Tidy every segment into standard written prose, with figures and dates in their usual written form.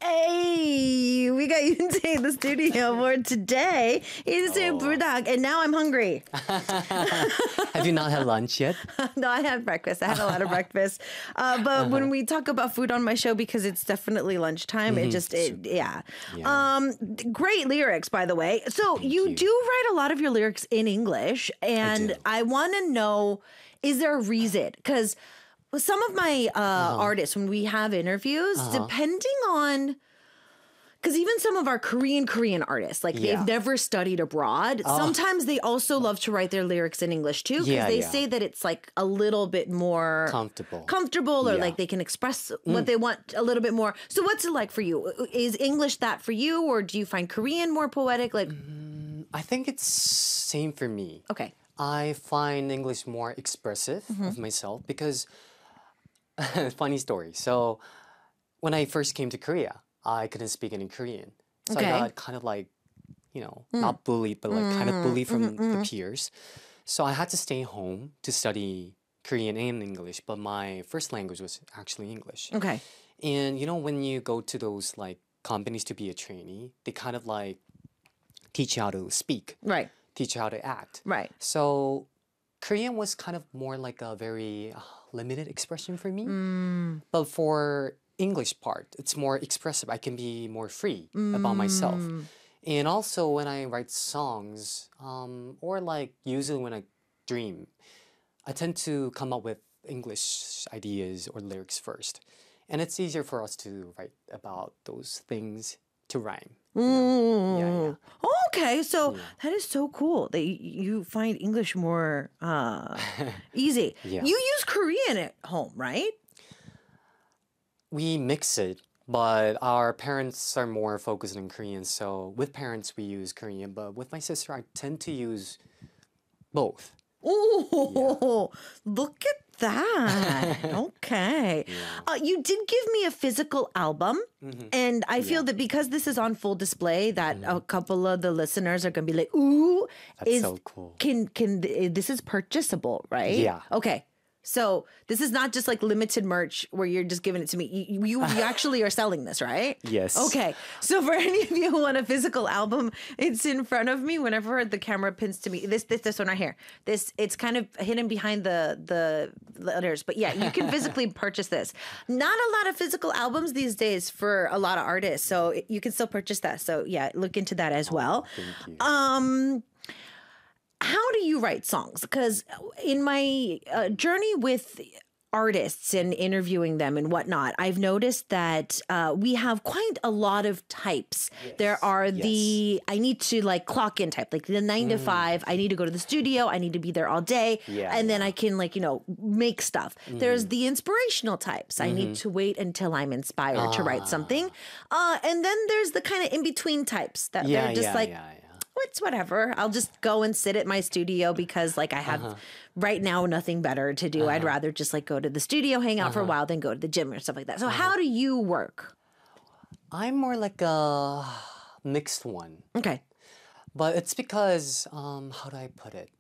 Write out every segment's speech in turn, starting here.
Hey, we got Yoontae in the studio for today. He's a Brudak, and now I'm hungry. Have you not had lunch yet? No, I had breakfast. I had a lot of breakfast. But when we talk about food on my show, because it's definitely lunchtime, yeah. Great lyrics, by the way. So you do write a lot of your lyrics in English, and I want to know, is there a reason? Because some of my artists, when we have interviews, depending on, because even some of our Korean artists, like they've never studied abroad, sometimes they also love to write their lyrics in English too, because they say that it's like a little bit more comfortable, or like they can express what they want a little bit more. So what's it like for you? Is English that for you, or do you find Korean more poetic? Like, I think it's same for me. Okay. I find English more expressive of myself because, funny story. So when I first came to Korea, I couldn't speak any Korean. So I got kind of like, not bullied, but like kind of bullied from the peers. So I had to stay home to study Korean and English, but my first language was actually English. Okay. And when you go to those like companies to be a trainee, they kind of like teach you how to speak. Right. Teach you how to act. Right. So Korean was kind of more like a very limited expression for me. But for English part, it's more expressive. I can be more free about myself. And also when I write songs, or like usually when I dream, I tend to come up with English ideas or lyrics first. And it's easier for us to write about those things to rhyme. Okay, so that is so cool that you find English more easy. You use Korean at home, right? We mix it, but our parents are more focused on Korean. So with parents, we use Korean, but with my sister, I tend to use both. Oh, look at that. Okay. You did give me a physical album, and I feel that because this is on full display, that a couple of the listeners are going to be like, ooh, That's so cool. This is purchasable, right? Yeah. Okay. So this is not just like limited merch where you're just giving it to me. You actually are selling this, right? Yes. Okay. So for any of you who want a physical album, it's in front of me. Whenever the camera pins to me, this one right here. It's kind of hidden behind the letters, but yeah, you can physically purchase this. Not a lot of physical albums these days for a lot of artists, so you can still purchase that. So yeah, look into that as well. Thank you. How do you write songs? Because in my journey with artists and interviewing them and whatnot, I've noticed that we have quite a lot of types. There are I need to like clock in type, like the 9 to 5. I need to go to the studio. I need to be there all day. And then I can make stuff. There's the inspirational types. I need to wait until I'm inspired to write something. And then there's the kind of in-between types that they're just it's whatever. I'll just go and sit at my studio because I have right now nothing better to do. I'd rather just go to the studio, hang out for a while, than go to the gym or stuff like that. So how do you work? I'm more like a mixed one. Okay. But it's because, how do I put it?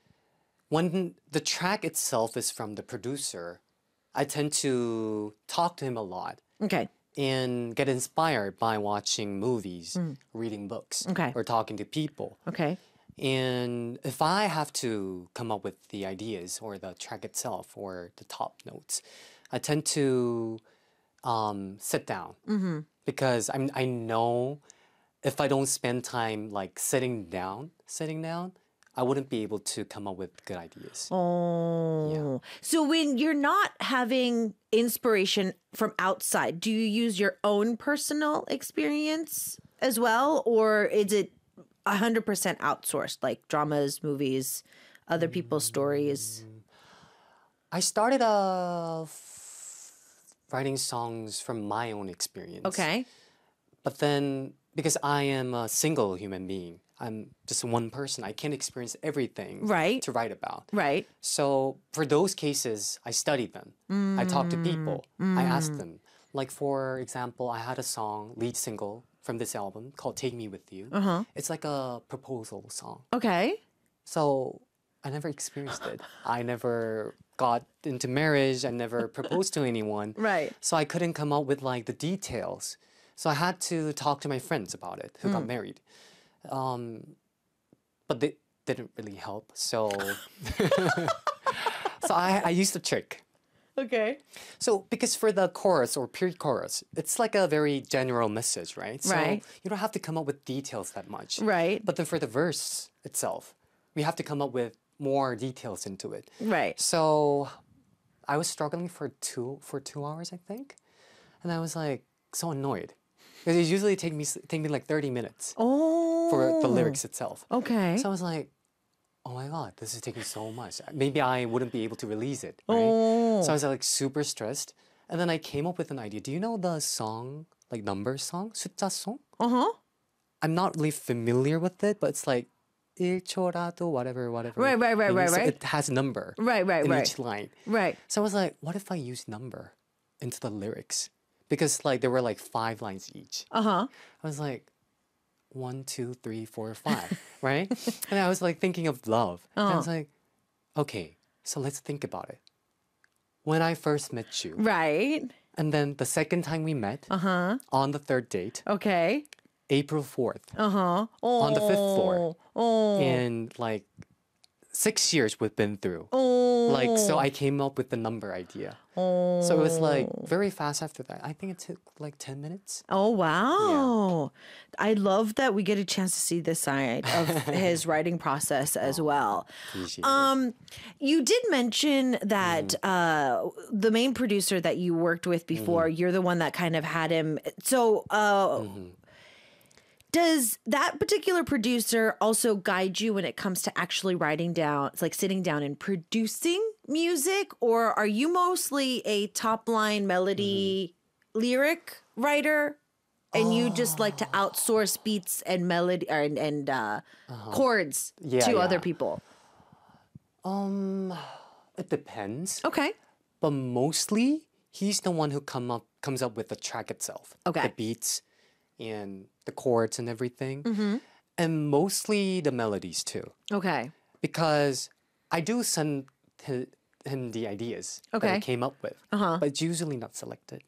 When the track itself is from the producer, I tend to talk to him a lot. Okay. And get inspired by watching movies, reading books, or talking to people. Okay. And if I have to come up with the ideas or the track itself or the top notes, I tend to sit down because I know if I don't spend time sitting down, I wouldn't be able to come up with good ideas. Oh. So when you're not having inspiration from outside, do you use your own personal experience as well? Or is it 100% outsourced, like dramas, movies, other people's stories? I started writing songs from my own experience. Okay. But then, because I am a single human being, I'm just one person. I can't experience everything to write about. Right. So for those cases, I studied them. I talked to people. I asked them. Like, for example, I had a song, lead single from this album called Take Me With You. It's like a proposal song. Okay. So I never experienced it. I never got into marriage. I never proposed to anyone. Right. So I couldn't come up with the details. So I had to talk to my friends about it who got married. But they didn't really help. So, so I used a trick. Okay. So because for the chorus or pre-chorus, it's like a very general message, right? So Right. you don't have to come up with details that much. Right. But then for the verse itself, we have to come up with more details into it. Right. So I was struggling for 2 hours, I think. And I was like so annoyed. Because it usually take me like 30 minutes Oh. for the lyrics itself. Okay. So I was like, oh my God, this is taking so much. Maybe I wouldn't be able to release it, right? Oh. So I was like super stressed. And then I came up with an idea. Do you know the song, like number song? 숫자 song? Uh-huh. I'm not really familiar with it, but it's like 1초라도 whatever. Right. So it has a number Right. in each line. Right. So I was like, what if I use number into the lyrics? Because like there were like 5 lines each. Uh-huh. I was like, 1, 2, 3, 4, 5, right? And I was like thinking of love. And I was like, okay, so let's think about it. When I first met you, Right. and then the second time we met, on the 3rd date, Okay. April 4th, Uh-huh. Oh. on the 5th floor, Oh. and like 6 years we've been through. Oh. Like, so I came up with the number idea. Oh. So it was like very fast after that. I think it took like 10 minutes. Oh, wow. I love that we get a chance to see this side of his writing process as well. Appreciate it. You did mention that the main producer that you worked with before, you're the one that kind of had him. So, does that particular producer also guide you when it comes to actually writing down, it's like sitting down and producing music? Or are you mostly a top line melody lyric writer and you just like to outsource beats and melody and chords to other people? It depends. Okay. But mostly, he's the one who comes up with the track itself. Okay. The beats and the chords and everything. And mostly the melodies too. Okay. Because I do send him the ideas that I Okay. came up with. But it's usually not selected.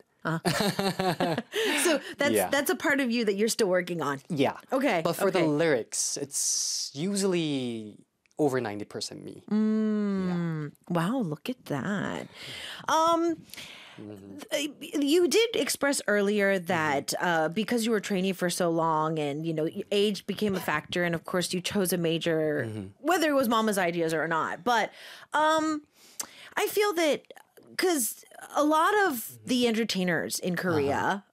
So that's a part of you that you're still working on. Yeah. Okay, But for the okay. lyrics, it's usually over 90% me. Wow, look at that. You did express earlier that because you were training for so long and, you know, age became a factor. And of course, you chose a major, whether it was mama's ideas or not. But I feel that because a lot of the entertainers in Korea,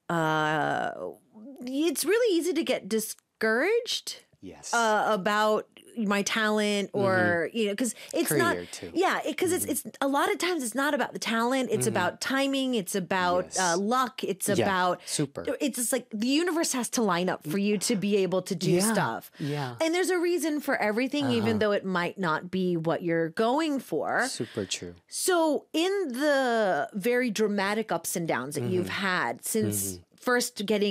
it's really easy to get discouraged Yes. about my talent or you know because it's not Career, too. because it's a lot of times it's not about the talent, it's about timing, it's about Yes. luck, it's Yeah, about super. it's just like the universe has to line up for you to be able to do Yeah, stuff. yeah. And there's a reason for everything, even though it might not be what you're going for. Super true. So in the very dramatic ups and downs that you've had since first getting